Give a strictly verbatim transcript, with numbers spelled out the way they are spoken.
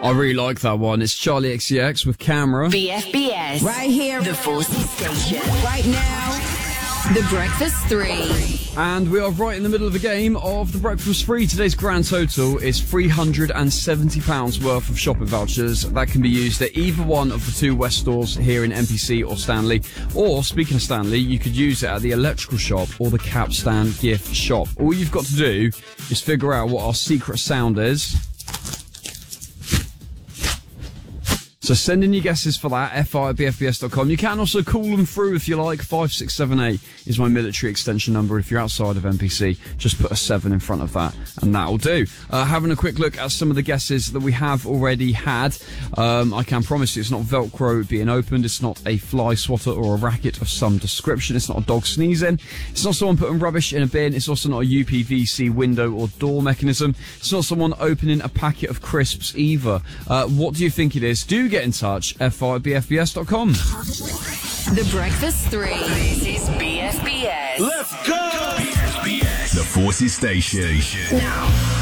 I really like that one. It's Charlie X C X with Camera. B F B S. Right here. The Forces Station. Right now. The Breakfast Three. And we are right in the middle of a game of the Breakfast Free. Today's grand total is three hundred seventy pounds worth of shopping vouchers that can be used at either one of the two West stores here in N P C or Stanley. Or, speaking of Stanley, you could use it at the electrical shop or the Capstan gift shop. All you've got to do is figure out what our secret sound is. So send in your guesses for that, f i at b f b s dot com. You can also call them through if you like. five six seven eight is my military extension number. If you're outside of N P C, just put a seven in front of that, and that'll do. Uh, having a quick look at some of the guesses that we have already had. Um, I can promise you it's not Velcro being opened. It's not a fly swatter or a racket of some description. It's not a dog sneezing. It's not someone putting rubbish in a bin. It's also not a U P V C window or door mechanism. It's not someone opening a packet of crisps either. Uh, what do you think it is? Do get in touch, f i at b f b s dot com. The Breakfast Three. This is B F B S. Let's go! B F B S, the Forces Station. Now.